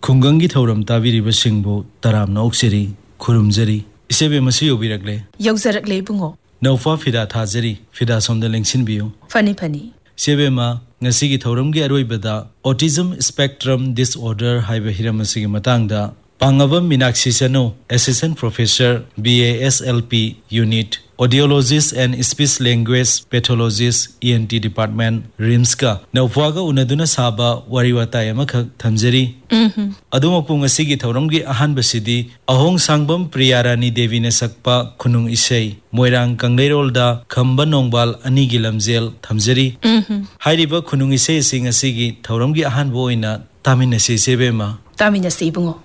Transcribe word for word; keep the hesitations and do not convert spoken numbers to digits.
खुंगंगी थौरम ताबिरिबा सिंगबो तरामना ओक्सिरी खुरुमजरी इसेबे Masih योबिरगले यौजरगले बुंगो नौफा Fida थाजरी Fida सोमदा लेंसिनबियो funny funny सेबेमा ngasi thauramgi aroibada autism spectrum disorder haiba hiramasiga matangda pangaba minakshi sano assistant professor B A S L P unit audiologist and speech language pathologist E N T department rims ka nawfaga unaduna saba wariwata yamakha thamjari mhm adumapung ngasigi thauramgi ahan basidi ahong sangbam priyarani devi na sakpa khunung isai moirang kangleirolda khamba nongbal ani gi lamjel thamjari mhm hairiba khunung isai sing asigi thauramgi ahan boina tamina se sebema tamina se bungo